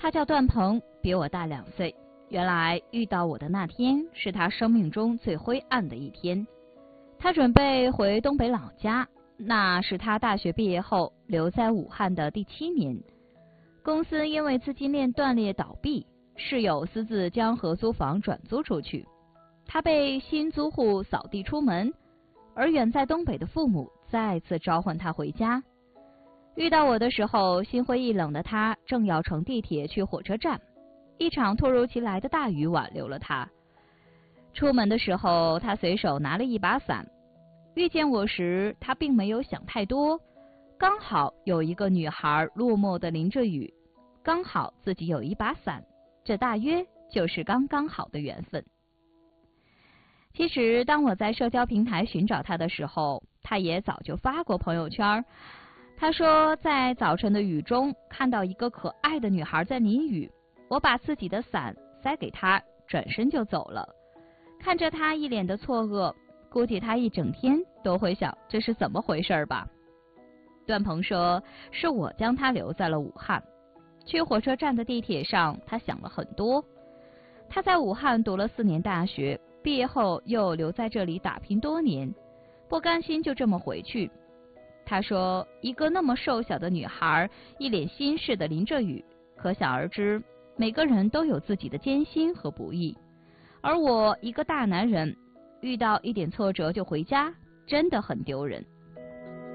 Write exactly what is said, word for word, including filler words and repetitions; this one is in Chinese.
他叫段鹏，比我大两岁。原来遇到我的那天是他生命中最灰暗的一天。他准备回东北老家，那是他大学毕业后留在武汉的第七年。公司因为资金链断裂倒闭，室友私自将合租房转租出去，他被新租户扫地出门，而远在东北的父母再次召唤他回家。遇到我的时候，心灰意冷的他正要乘地铁去火车站，一场突如其来的大雨挽留了他。出门的时候，他随手拿了一把伞。遇见我时，他并没有想太多，刚好有一个女孩落寞的淋着雨，刚好自己有一把伞，这大约就是刚刚好的缘分。其实，当我在社交平台寻找他的时候，他也早就发过朋友圈。他说，在早晨的雨中看到一个可爱的女孩在淋雨，我把自己的伞塞给她，转身就走了。看着她一脸的错愕，估计她一整天都会想这是怎么回事吧。段鹏说，是我将他留在了武汉。去火车站的地铁上，他想了很多。他在武汉读了四年大学，毕业后又留在这里打拼多年，不甘心就这么回去。他说，一个那么瘦小的女孩，一脸心事的淋着雨，可想而知，每个人都有自己的艰辛和不易。而我一个大男人，遇到一点挫折就回家，真的很丢人。